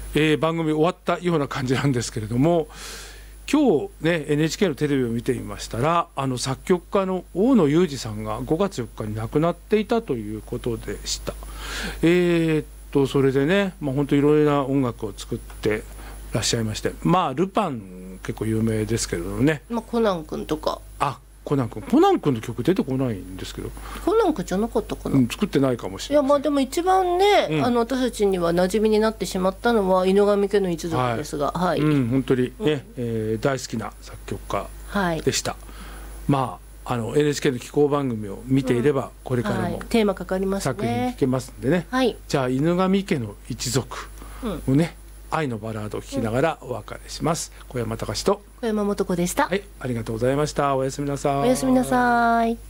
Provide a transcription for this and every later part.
番組終わったような感じなんですけれども、今日ね NHK のテレビを見てみましたら、作曲家の大野雄二さんが5月4日に亡くなっていたということでした。それでね、本当いろいろな音楽を作ってらっしゃいまして、ルパン結構有名ですけれどもね、 コナン君とか。 コナン君の曲出てこないんですけど。 コナン君じゃなかったかな、 作ってないかもしれない。 でも一番ね、私たちには馴染みになってしまったのは犬神家の一族ですが、 本当にね、大好きな作曲家でした。NHK の気候番組を見ていれば、これからもテーマかかりますね、 作品聞けますんでね、じゃあ犬神家の一族をね、愛のバラードを聴きながらお別れします。小山隆と小山素子でした。 ありがとうございました。おやすみなさい。 おやすみなさい。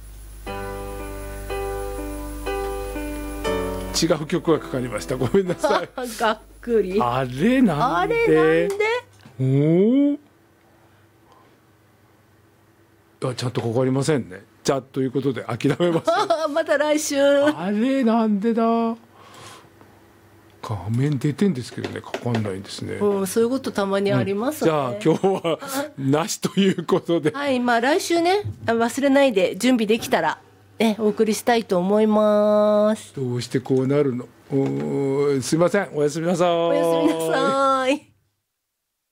違う曲がかかりました。ごめんなさい。 がっくり。 あれなんで。ちゃんとかかりませんね。じゃあということで諦めます。 また来週。 あれなんでだ。画面出てんですけどね、かかんないんですね。 そういうことたまにありますね。 じゃあ今日はなしということで。 来週ね、忘れないで準備できたらお送りしたいと思います。 どうしてこうなるの。すいません。おやすみなさい。 おやすみなさい。